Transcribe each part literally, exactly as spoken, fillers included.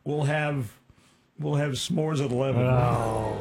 we'll have we'll have s'mores at eleven. Oh.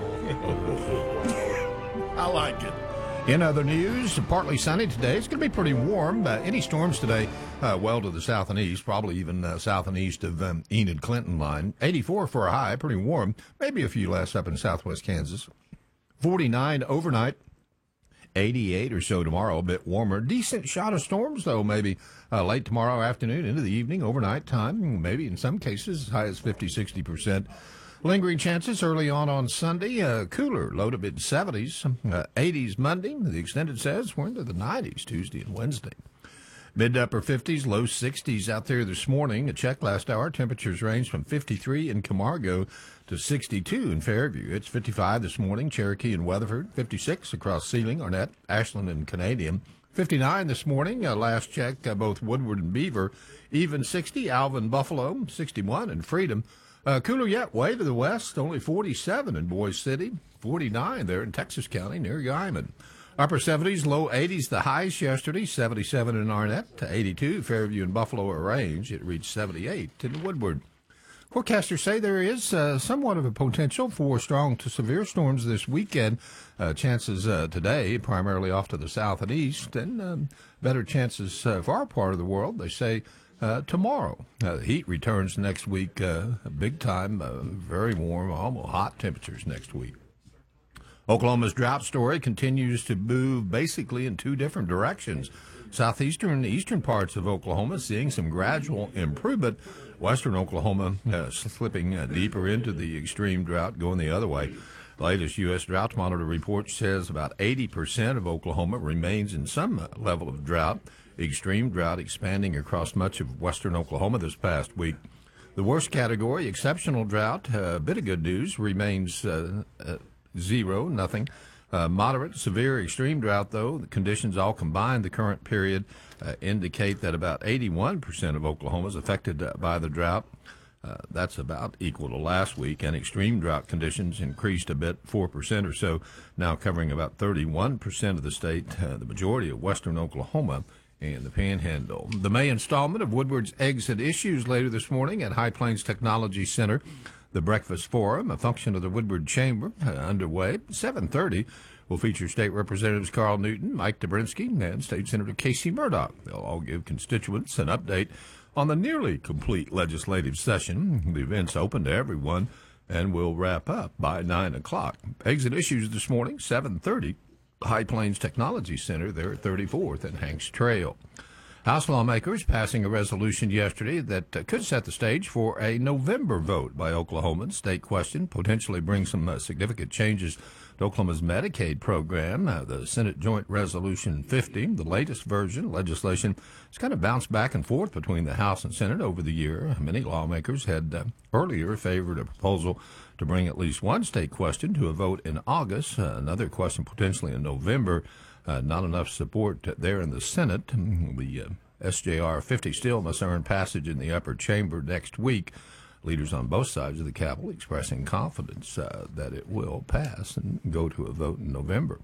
I like it. In other news, partly sunny today. It's going to be pretty warm. Uh, any storms today, uh, well to the south and east, probably even uh, south and east of um, Enid Clinton line. eighty-four for a high, pretty warm. Maybe a few less up in southwest Kansas. forty-nine overnight. eighty-eight or so tomorrow, a bit warmer. Decent shot of storms, though, maybe uh, late tomorrow afternoon into the evening, overnight time. Maybe in some cases as high as fifty, sixty percent. Lingering chances early on on Sunday. Uh, cooler, low to mid seventies, uh, eighties Monday. The extended says we're into the nineties Tuesday and Wednesday. Mid to upper fifties, low sixties out there this morning. A check last hour. Temperatures range from fifty-three in Camargo to sixty-two in Fairview. It's fifty-five this morning. Cherokee and Weatherford. fifty-six across Sealing, Arnett, Ashland, and Canadian. fifty-nine this morning. Uh, last check, uh, both Woodward and Beaver. Even sixty, Alvin, Buffalo. sixty-one in Freedom. Uh, cooler yet, way to the west, only forty-seven in Boise City, forty-nine there in Texas County near Guymon. Upper seventies, low eighties, the highs yesterday, seventy-seven in Arnett to eighty-two. Fairview and Buffalo are range. It reached seventy-eight in Woodward. Forecasters say there is uh, somewhat of a potential for strong to severe storms this weekend. Uh, chances uh, today, primarily off to the south and east, and um, better chances uh, for our part of the world, they say, Uh, tomorrow. Uh, the heat returns next week, uh, big time, uh, very warm, almost hot temperatures next week. Oklahoma's drought story continues to move basically in two different directions. Southeastern and eastern parts of Oklahoma seeing some gradual improvement. Western Oklahoma uh, slipping uh, deeper into the extreme drought, going the other way. The latest U S Drought Monitor report says about eighty percent of Oklahoma remains in some level of drought. Extreme drought expanding across much of western Oklahoma this past week. The worst category, exceptional drought, uh, a bit of good news, remains uh, uh, zero, nothing. Uh, moderate, severe, extreme drought, though, the conditions all combined the current period uh, indicate that about eighty-one percent of Oklahoma is affected uh, by the drought. Uh, that's about equal to last week, and extreme drought conditions increased a bit, four percent or so, now covering about thirty-one percent of the state, uh, the majority of western Oklahoma, and the Panhandle. The May installment of Woodward's Eggs at Issues later this morning at High Plains Technology Center. The Breakfast Forum, a function of the Woodward Chamber, uh, underway. seven thirty will feature State Representatives Carl Newton, Mike Dobrinsky, and State Senator Casey Murdoch. They'll all give constituents an update on the nearly complete legislative session. The event's open to everyone and will wrap up by nine o'clock. Eggs at Issues this morning, seven thirty. High Plains Technology Center there at thirty-fourth and Hanks Trail. House lawmakers passing a resolution yesterday that uh, could set the stage for a November vote by Oklahomans. State question potentially bring some uh, significant changes to Oklahoma's Medicaid program. Uh, the Senate Joint Resolution fifty, the latest version legislation, has kind of bounced back and forth between the House and Senate over the year. Many lawmakers had uh, earlier favored a proposal to bring at least one state question to a vote in August, uh, another question potentially in November. Uh, not enough support there in the Senate. The uh, S J R fifty still must earn passage in the upper chamber next week. Leaders on both sides of the Capitol expressing confidence uh, that it will pass and go to a vote in November.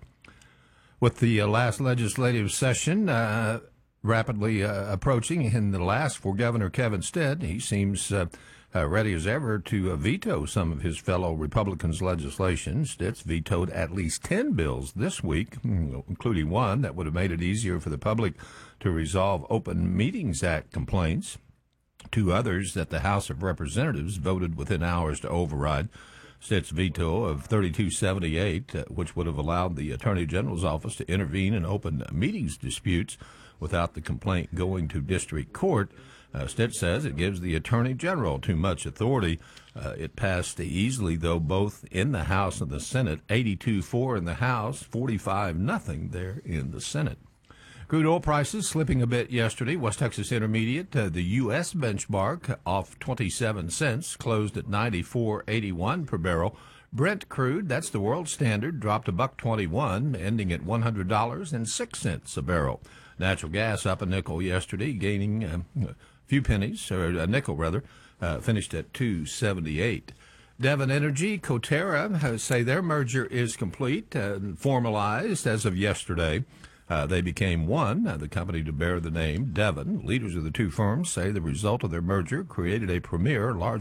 With the uh, last legislative session uh, rapidly uh, approaching in the last for Governor Kevin Stitt, he seems uh, Uh, ready as ever to uh, veto some of his fellow Republicans' legislation. Stitt's vetoed at least ten bills this week, including one that would have made it easier for the public to resolve Open Meetings Act complaints. Two others that the House of Representatives voted within hours to override. Stitt's veto of thirty-two seventy-eight, uh, which would have allowed the Attorney General's office to intervene in open meetings disputes without the complaint going to district court. Uh, Stitt says it gives the Attorney General too much authority. Uh, it passed easily, though, both in the House and the Senate. eighty-two four in the House, forty-five nothing there in the Senate. Crude oil prices slipping a bit yesterday. West Texas Intermediate, uh, the U S benchmark, off twenty-seven cents, closed at ninety-four eighty-one per barrel. Brent crude, that's the world standard, dropped a buck twenty-one, ending at one hundred dollars and six cents a barrel. Natural gas up a nickel yesterday, gaining uh, a few pennies, or a nickel rather, uh, finished at two seventy-eight. Devon Energy, Coterra uh, say their merger is complete, uh, formalized as of yesterday. Uh, they became one, uh, the company to bear the name Devon. Leaders of the two firms say the result of their merger created a premier large